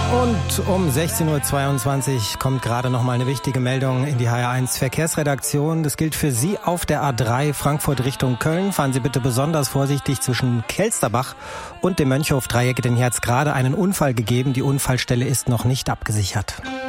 Und um 16.22 Uhr kommt gerade noch mal eine wichtige Meldung in die HR1 Verkehrsredaktion. Das gilt für Sie auf der A3 Frankfurt Richtung Köln. Fahren Sie bitte besonders vorsichtig zwischen Kelsterbach und dem Mönchhof-Dreieck, denn hier hat es gerade einen Unfall gegeben. Die Unfallstelle ist noch nicht abgesichert.